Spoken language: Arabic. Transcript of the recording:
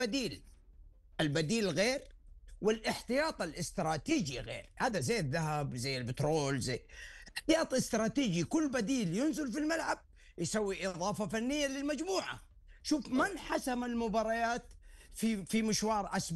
بديل، البديل غير، والاحتياط الاستراتيجي غير. هذا زي الذهب، زي البترول، زي احتياط استراتيجي. كل بديل ينزل في الملعب يسوي إضافة فنية للمجموعة. شوف من حسم المباريات في مشوار